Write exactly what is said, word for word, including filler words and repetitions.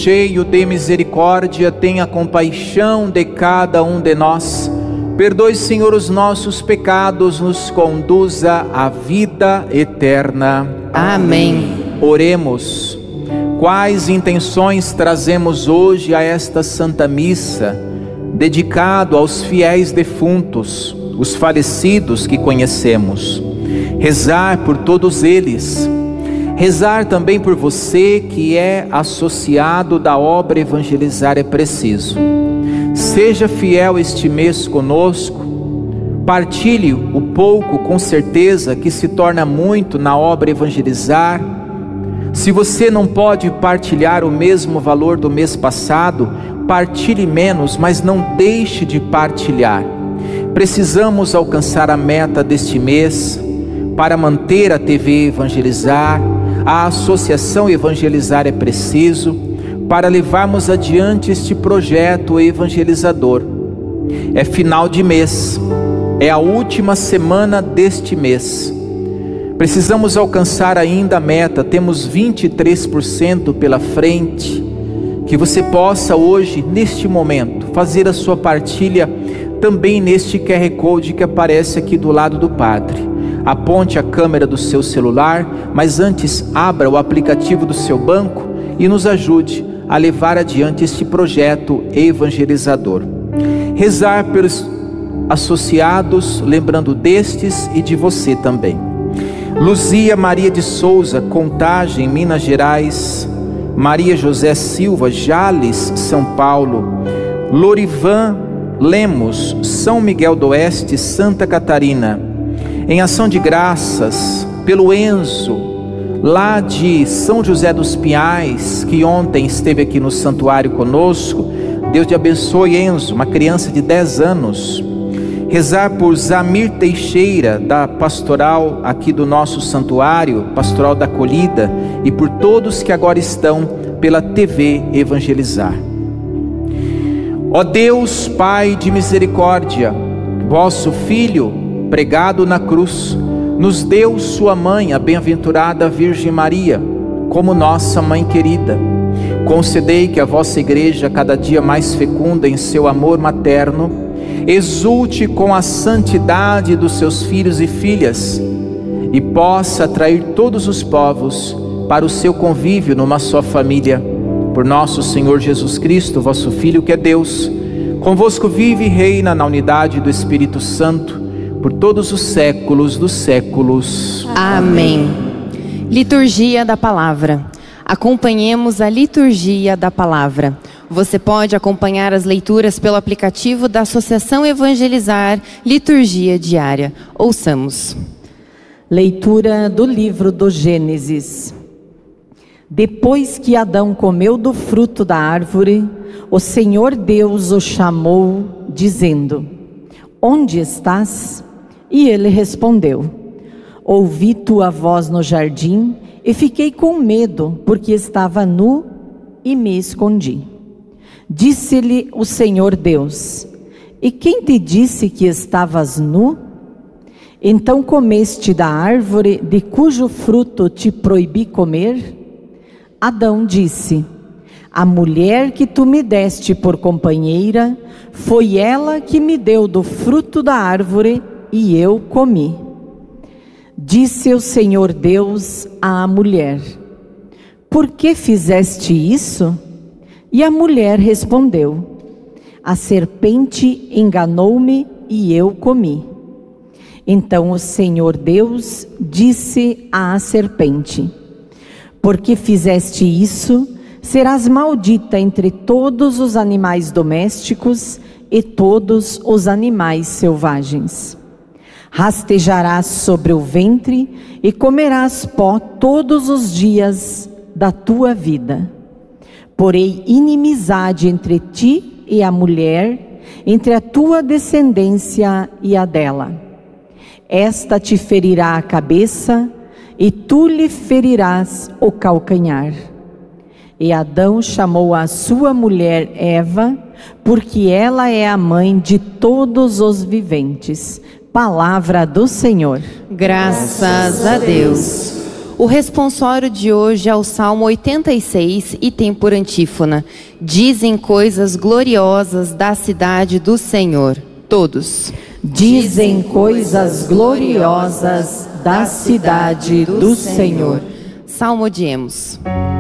cheio de misericórdia, tenha compaixão de cada um de nós. Perdoe, Senhor, os nossos pecados, nos conduza à vida eterna. Amém. Oremos. Quais intenções trazemos hoje a esta Santa Missa, dedicado aos fiéis defuntos, os falecidos que conhecemos? Rezar por todos eles. Rezar também por você que é associado da obra Evangelizar é Preciso. Seja fiel este mês conosco, partilhe o pouco com certeza que se torna muito na obra Evangelizar. Se você não pode partilhar o mesmo valor do mês passado, partilhe menos, mas não deixe de partilhar. Precisamos alcançar a meta deste mês para manter a T V Evangelizar, a Associação Evangelizar é Preciso, para levarmos adiante este projeto evangelizador. É final de mês, é a última semana deste mês. Precisamos alcançar ainda a meta, temos vinte e três por cento pela frente. Que você possa hoje, neste momento, fazer a sua partilha também neste Q R Code que aparece aqui do lado do Padre. Aponte a câmera do seu celular, mas antes abra o aplicativo do seu banco e nos ajude a levar adiante este projeto evangelizador. Rezar pelos associados, lembrando destes e de você também. Luzia Maria de Souza, Contagem, Minas Gerais. Maria José Silva, Jales, São Paulo. Lorivan Lemos, São Miguel do Oeste, Santa Catarina. Em ação de graças pelo Enzo, lá de São José dos Pinhais, que ontem esteve aqui no santuário conosco. Deus te abençoe, Enzo, uma criança de dez anos. Rezar por Zamir Teixeira, da pastoral aqui do nosso santuário, pastoral da acolhida, e por todos que agora estão pela T V Evangelizar. Ó Deus, Pai de misericórdia, vosso Filho, pregado na cruz, nos deu sua mãe, a bem-aventurada Virgem Maria, como nossa mãe querida. Concedei que a vossa igreja, cada dia mais fecunda em seu amor materno, exulte com a santidade dos seus filhos e filhas e possa atrair todos os povos para o seu convívio numa só família. Por nosso Senhor Jesus Cristo, vosso Filho, que é Deus, convosco vive e reina na unidade do Espírito Santo, por todos os séculos dos séculos. Amém. Liturgia da Palavra. Acompanhemos a liturgia da Palavra. Você pode acompanhar as leituras pelo aplicativo da Associação Evangelizar, Liturgia Diária. Ouçamos. Leitura do livro do Gênesis. Depois que Adão comeu do fruto da árvore, o Senhor Deus o chamou, dizendo: Onde estás? E ele respondeu: Ouvi tua voz no jardim e fiquei com medo, porque estava nu e me escondi. Disse-lhe o Senhor Deus: E quem te disse que estavas nu? Então comeste da árvore de cujo fruto te proibi comer? Adão disse: A mulher que tu me deste por companheira, foi ela que me deu do fruto da árvore e eu comi. Disse o Senhor Deus à mulher: Por que fizeste isso? E a mulher respondeu: A serpente enganou-me e eu comi. Então o Senhor Deus disse à serpente: Porque fizeste isso, serás maldita entre todos os animais domésticos e todos os animais selvagens. Rastejarás sobre o ventre e comerás pó todos os dias da tua vida. Porém, inimizade entre ti e a mulher, entre a tua descendência e a dela. Esta te ferirá a cabeça, e tu lhe ferirás o calcanhar. E Adão chamou a sua mulher Eva, porque ela é a mãe de todos os viventes. Palavra do Senhor. Graças a Deus. O responsório de hoje é o Salmo oitenta e seis e tem por antífona: dizem coisas gloriosas da cidade do Senhor. Todos. Dizem coisas gloriosas da cidade do Senhor. Salmodiemos.